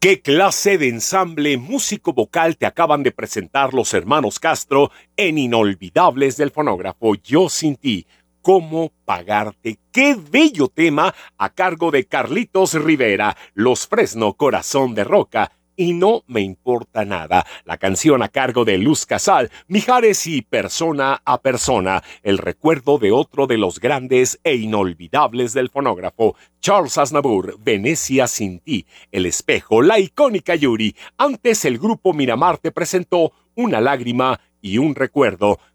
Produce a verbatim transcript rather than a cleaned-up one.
¿Qué clase de ensamble músico-vocal te acaban de presentar los hermanos Castro en Inolvidables del Fonógrafo? Yo sin ti, ¿cómo pagarte? ¡Qué bello tema a cargo de Carlitos Rivera! Los Fresno, Corazón de Roca. Y no me importa nada. La canción a cargo de Luz Casal, Mijares y Persona a Persona. El recuerdo de otro de los grandes e inolvidables del fonógrafo, Charles Aznavour, Venecia sin ti. El Espejo, la icónica Yuri. Antes el grupo Miramar te presentó Una lágrima y un recuerdo.